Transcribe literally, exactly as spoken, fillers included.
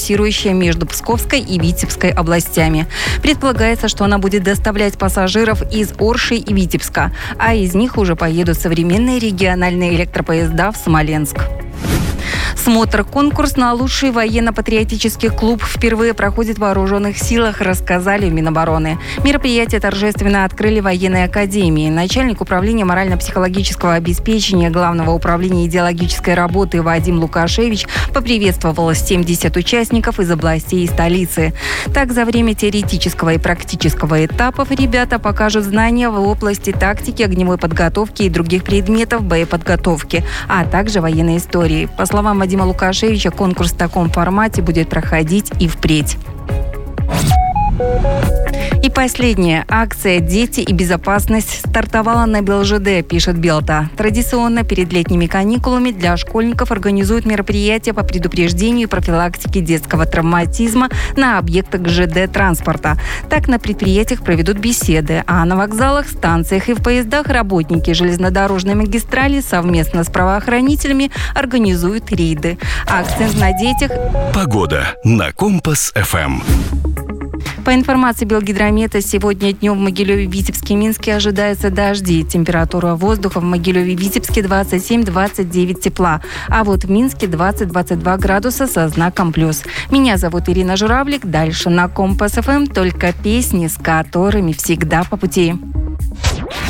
курсирующая между Псковской и Витебской областями. Предполагается, что она будет доставлять пассажиров из Орши и Витебска, а из них уже поедут современные региональные электропоезда в Смоленск. Смотр-конкурс на лучший военно-патриотический клуб впервые проходит в Вооруженных силах, рассказали в Минобороны. Мероприятие торжественно открыли в военной академии. Начальник управления морально-психологического обеспечения Главного управления идеологической работы Вадим Лукашевич поприветствовал семьдесят участников из областей и столицы. Так, за время теоретического и практического этапов ребята покажут знания в области тактики, огневой подготовки и других предметов боеподготовки, а также военной истории. По словам Вадима Лукашевича, конкурс в таком формате будет проходить и впредь. И последняя акция «Дети и безопасность» стартовала на БелЖД, пишет Белта. Традиционно перед летними каникулами для школьников организуют мероприятия по предупреждению и профилактике детского травматизма на объектах ЖД транспорта. Так, на предприятиях проведут беседы, а на вокзалах, станциях и в поездах работники железнодорожной магистрали совместно с правоохранителями организуют рейды. Акцент на детях. Погода на Компас-ФМ. По информации Белгидромета, сегодня днем в Могилеве, Витебске и Минске ожидаются дожди. Температура воздуха в Могилеве и Витебске двадцать семь - двадцать девять тепла. А вот в Минске двадцать - двадцать два градуса со знаком плюс. Меня зовут Ирина Журавлик. Дальше на Компас-ФМ только песни, с которыми всегда по пути.